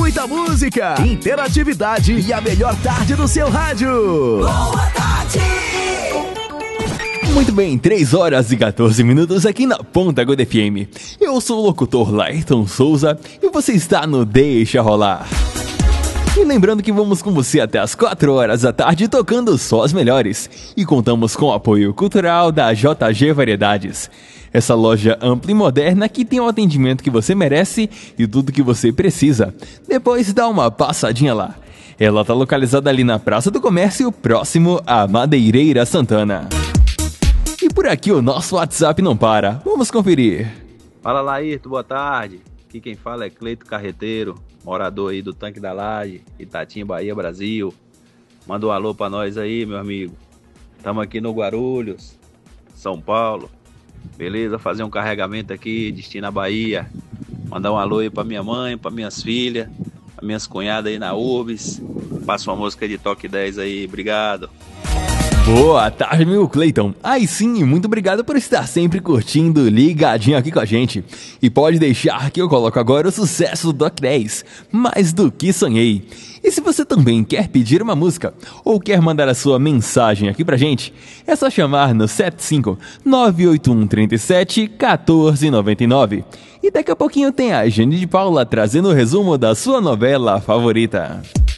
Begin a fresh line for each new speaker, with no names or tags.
muita música, interatividade e a melhor tarde do seu rádio.
Boa tarde!
Muito bem, 3 horas e 14 minutos aqui na Ponta Aguda FM. Eu sou o locutor Laerton Souza e você está no Deixa Rolar. E lembrando que vamos com você até as 4 horas da tarde tocando só as melhores. E contamos com o apoio cultural da JG Variedades. Essa loja ampla e moderna que tem o atendimento que você merece e tudo que você precisa. Depois dá uma passadinha lá. Ela está localizada ali na Praça do Comércio, próximo à Madeireira Santana. E por aqui o nosso WhatsApp não para. Vamos conferir.
Fala, Laírto, boa tarde. Aqui quem fala é Cleito Carreteiro, morador aí do Tanque da Laje, Itatim, Bahia, Brasil. Manda um alô pra nós aí, meu amigo. Estamos aqui no Guarulhos, São Paulo. Beleza? Fazer um carregamento aqui, destino à Bahia. Mandar um alô aí pra minha mãe, pra minhas filhas, pra minhas cunhadas aí na URBS. Passa uma música de Toque 10 aí, obrigado.
Boa tarde, meu Cleiton. Aí sim, muito obrigado por estar sempre curtindo, ligadinho aqui com a gente. E pode deixar que eu coloco agora o sucesso do Toque 10, Mais do que Sonhei. E se você também quer pedir uma música ou quer mandar a sua mensagem aqui pra gente, é só chamar no 75-98137-1499. E daqui a pouquinho tem a Jane de Paula trazendo o resumo da sua novela favorita.